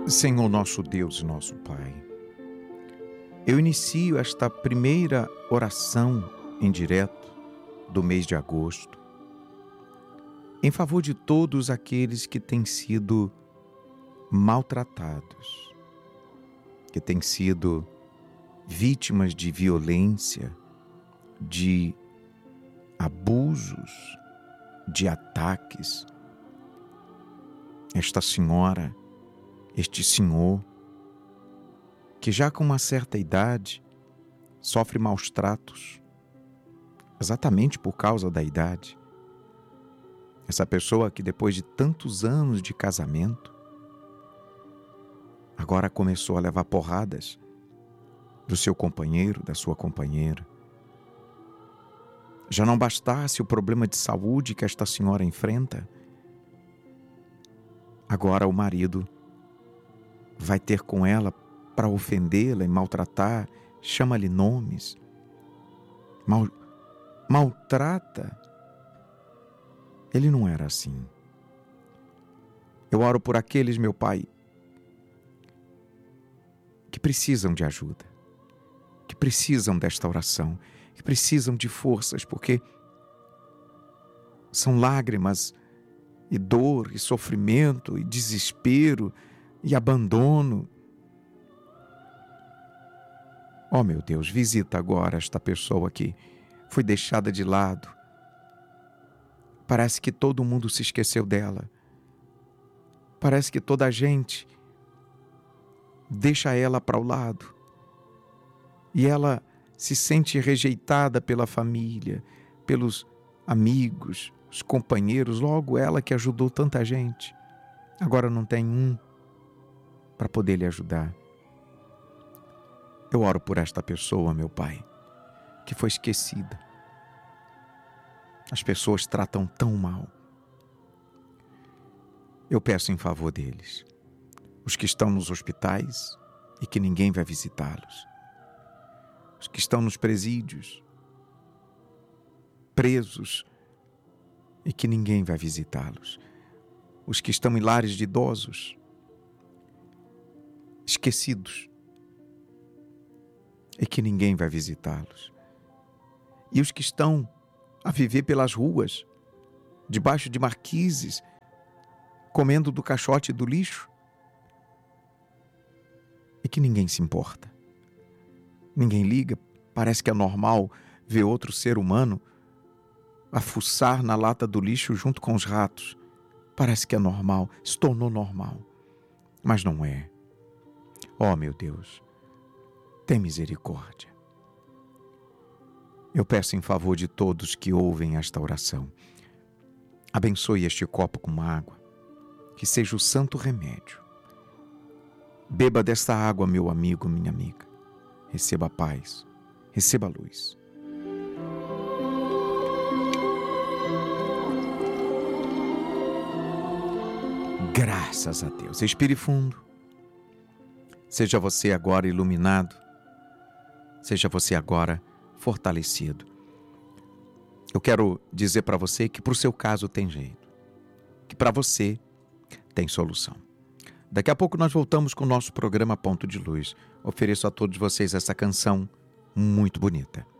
Senhor nosso Deus e nosso Pai, eu inicio esta primeira oração em direto do mês de agosto, em favor de todos aqueles que têm sido maltratados, que têm sido vítimas de violência, de abusos, de ataques. Esta senhora, este senhor, que já com uma certa idade sofre maus tratos, exatamente por causa da idade. Essa pessoa que depois de tantos anos de casamento, agora começou a levar porradas do seu companheiro, da sua companheira. Já não bastasse o problema de saúde que esta senhora enfrenta, agora o marido vai ter com ela para ofendê-la e maltratar, chama-lhe nomes, maltrata. Ele não era assim. Eu oro por aqueles, meu Pai, que precisam de ajuda, que precisam desta oração, que precisam de forças, porque são lágrimas e dor e sofrimento e desespero e abandono. Oh, meu Deus, visita agora esta pessoa que foi deixada de lado. Parece que todo mundo se esqueceu dela. Parece que toda a gente deixa ela para o lado. E ela se sente rejeitada pela família, pelos amigos, os companheiros, logo ela que ajudou tanta gente. Agora não tem um para poder lhe ajudar. Eu oro por esta pessoa, meu Pai, que foi esquecida. As pessoas tratam tão mal. Eu peço em favor deles, os que estão nos hospitais e que ninguém vai visitá-los, os que estão nos presídios, presos e que ninguém vai visitá-los, os que estão em lares de idosos, esquecidos, e que ninguém vai visitá-los, e os que estão a viver pelas ruas, debaixo de marquises, comendo do caixote do lixo, e que ninguém se importa. Ninguém liga, parece que é normal ver outro ser humano a fuçar na lata do lixo junto com os ratos. Parece que é normal, se tornou normal, mas não é. Oh, meu Deus, tem misericórdia. Eu peço em favor de todos que ouvem esta oração. Abençoe este copo com água, que seja o santo remédio. Beba desta água, meu amigo, minha amiga. Receba a paz, receba a luz. Graças a Deus. Respire fundo. Seja você agora iluminado. Seja você agora fortalecido. Eu quero dizer para você que para o seu caso tem jeito, que para você tem solução. Daqui a pouco nós voltamos com o nosso programa Ponto de Luz. Ofereço a todos vocês essa canção muito bonita.